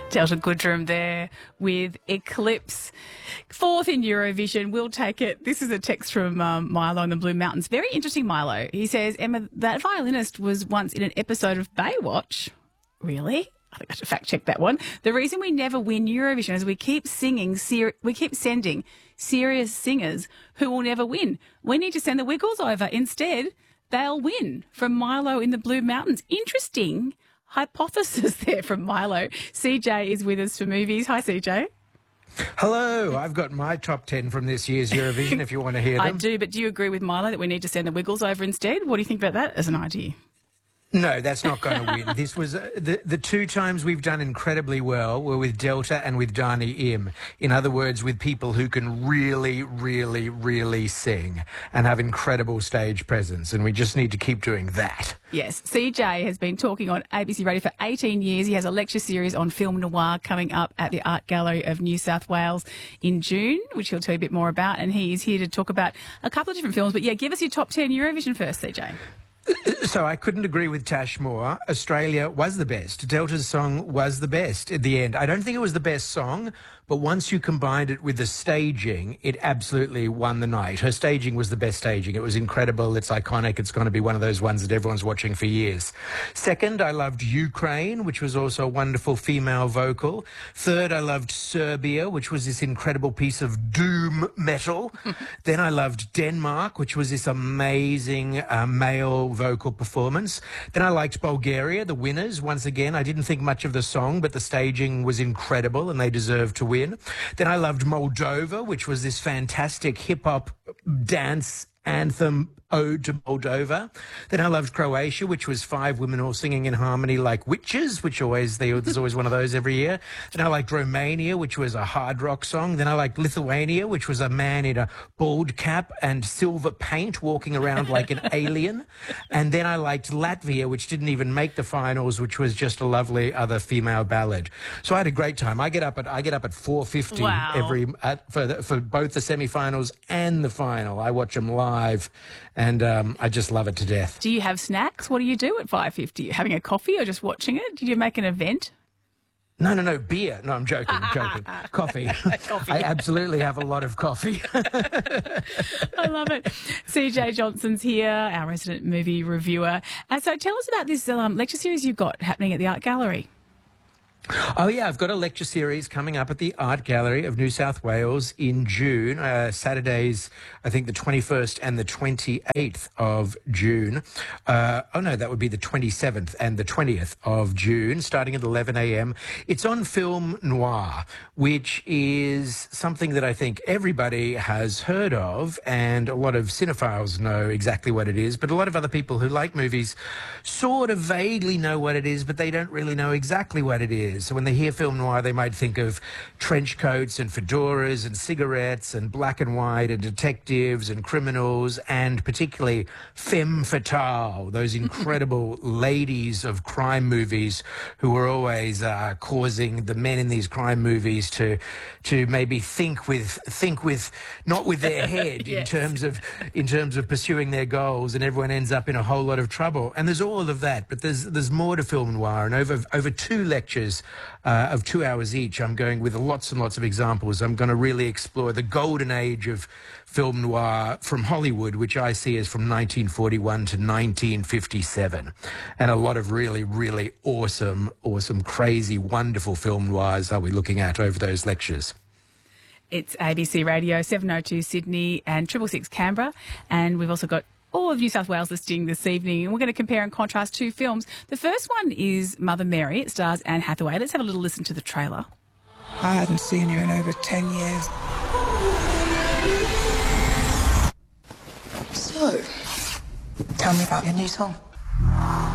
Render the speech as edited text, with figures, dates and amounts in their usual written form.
Delta Goodrum there with Eclipse. Fourth in Eurovision. We'll take it. This is a text from Milo in the Blue Mountains. Very interesting, Milo. He says, Emma, that violinist was once in an episode of Baywatch. Really? I think I should fact check that one. The reason we never win Eurovision is we keep sending serious singers who will never win. We need to send the Wiggles over. Instead, they'll win. From Milo in the Blue Mountains. Interesting hypothesis there from Milo. CJ is with us for movies. Hi, CJ. Hello. I've got my top 10 from this year's Eurovision if you want to hear them. I do, but do you agree with Milo that we need to send the Wiggles over instead? What do you think about that as an idea? No, that's not going to win. This was the two times we've done incredibly well were with Delta and with Dani Im. In other words, with people who can really, really, really sing and have incredible stage presence. And we just need to keep doing that. Yes. CJ has been talking on ABC Radio for 18 years. He has a lecture series on film noir coming up at the Art Gallery of New South Wales in June, which he'll tell you a bit more about. And he is here to talk about a couple of different films. But yeah, give us your top 10 Eurovision first, CJ. So I couldn't agree with Tash more. Australia was the best. Delta's song was the best at the end. I don't think it was the best song, but once you combined it with the staging, it absolutely won the night. Her staging was the best staging. It was incredible. It's iconic. It's going to be one of those ones that everyone's watching for years. Second, I loved Ukraine, which was also a wonderful female vocal. Third, I loved Serbia, which was this incredible piece of doom metal. Then I loved Denmark, which was this amazing male vocal performance. Then I liked Bulgaria, the winners. Once again, I didn't think much of the song, but the staging was incredible and they deserved to win. Then I loved Moldova, which was this fantastic hip-hop dance anthem ode to Moldova. Then I loved Croatia, which was 5 women all singing in harmony like witches, which there's always one of those every year. Then I liked Romania, which was a hard rock song. Then I liked Lithuania, which was a man in a bald cap and silver paint walking around like an alien. And then I liked Latvia, which didn't even make the finals, which was just a lovely other female ballad. So I had a great time. I get up at 4:50 Wow. For both the semi-finals and the final. I watch them live. And I just love it to death. Do you have snacks? What do you do at 5:50? Having a coffee or just watching it? Did you make an event? No, beer. No, I'm joking. Coffee. Coffee. I absolutely have a lot of coffee. I love it. CJ Johnson's here, our resident movie reviewer. So tell us about this lecture series you've got happening at the Art Gallery. Oh, yeah, I've got a lecture series coming up at the Art Gallery of New South Wales in June, Saturdays, I think the 21st and the 28th of June. That would be the 27th and the 20th of June, starting at 11 a.m. It's on film noir, which is something that I think everybody has heard of, and a lot of cinephiles know exactly what it is, but a lot of other people who like movies sort of vaguely know what it is, but they don't really know exactly what it is. So when they hear film noir, they might think of trench coats and fedoras and cigarettes and black and white and detectives and criminals and particularly femme fatale, those incredible ladies of crime movies who are always causing the men in these crime movies to maybe think with not with their head Yes. in terms of pursuing their goals, and everyone ends up in a whole lot of trouble. And there's all of that, but there's more to film noir, and over 2 lectures of 2 hours each, I'm going with lots and lots of examples. I'm going to really explore the golden age of film noir from Hollywood, which I see as from 1941 to 1957. And a lot of really, really awesome, crazy, wonderful film noirs are we looking at over those lectures. It's ABC Radio, 702 Sydney and 666 Canberra. And we've also got all of New South Wales listening this evening, and we're going to compare and contrast 2 films. The first one is Mother Mary. It stars Anne Hathaway. Let's have a little listen to the trailer. I hadn't seen you in over 10 years. So, tell me about your new song.